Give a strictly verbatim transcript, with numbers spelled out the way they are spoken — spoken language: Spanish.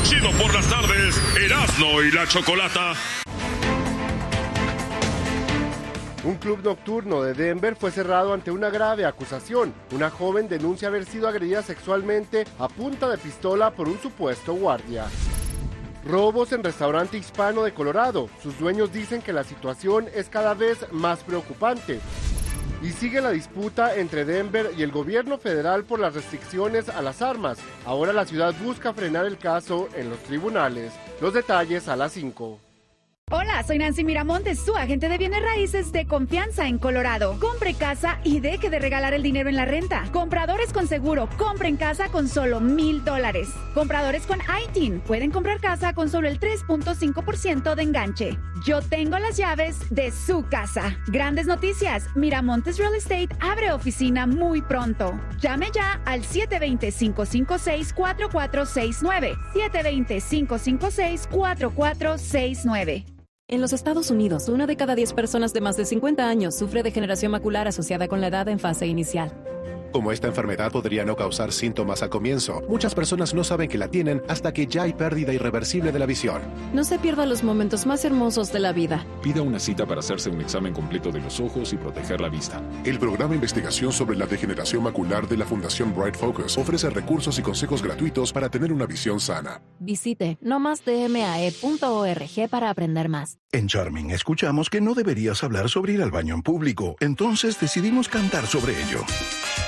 Chido por las tardes, Erasmo y la Chocolata. Un club nocturno de Denver fue cerrado ante una grave acusación. Una joven denuncia haber sido agredida sexualmente a punta de pistola por un supuesto guardia. Robos en restaurante hispano de Colorado. Sus dueños dicen que la situación es cada vez más preocupante. Y sigue la disputa entre Denver y el gobierno federal por las restricciones a las armas. Ahora la ciudad busca frenar el caso en los tribunales. Los detalles a las cinco. Hola, soy Nancy Miramontes, su agente de bienes raíces de confianza en Colorado. Compre casa y deje de regalar el dinero en la renta. Compradores con seguro, compren casa con solo mil dólares. Compradores con I T I N pueden comprar casa con solo el tres punto cinco por ciento de enganche. Yo tengo las llaves de su casa. Grandes noticias, Miramontes Real Estate abre oficina muy pronto. Llame ya al siete dos cero, cinco cinco seis, cuatro cuatro seis nueve. siete dos cero, cinco cinco seis, cuatro cuatro seis nueve. En los Estados Unidos, una de cada diez personas de más de cincuenta años sufre degeneración macular asociada con la edad en fase inicial. Como esta enfermedad podría no causar síntomas al comienzo, muchas personas no saben que la tienen hasta que ya hay pérdida irreversible de la visión. No se pierda los momentos más hermosos de la vida. Pida una cita para hacerse un examen completo de los ojos y proteger la vista. El programa de investigación sobre la degeneración macular de la Fundación Bright Focus ofrece recursos y consejos gratuitos para tener una visión sana. Visite no más d m a e punto org para aprender más. En Charming escuchamos que no deberías hablar sobre ir al baño en público, entonces decidimos cantar sobre ello.